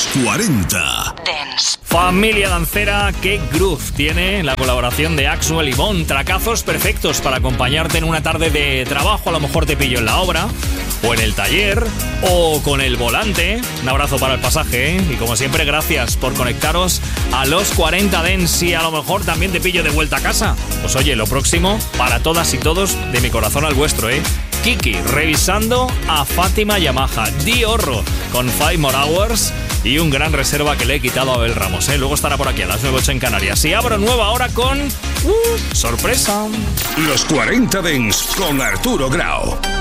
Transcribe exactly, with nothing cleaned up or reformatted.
cuarenta Dance. Familia dancera, qué groove tiene la colaboración de Axwell y Bon. Tracazos perfectos para acompañarte en una tarde de trabajo. A lo mejor te pillo en la obra, o en el taller, o con el volante. Un abrazo para el pasaje, ¿eh? Y como siempre, gracias por conectaros a los cuarenta Dance. Y a lo mejor también te pillo de vuelta a casa. Pues oye, lo próximo, para todas y todos, de mi corazón al vuestro, ¿eh? Kiki, revisando a Fátima Yamaha. Di Horro, con Five More Hours. Y un gran reserva que le he quitado a Abel Ramos, ¿eh? Luego estará por aquí a las nueve ocho en Canarias. Y abro nueva hora con... ¡Uh! ¡Sorpresa! Los cuarenta Dance con Arturo Grau.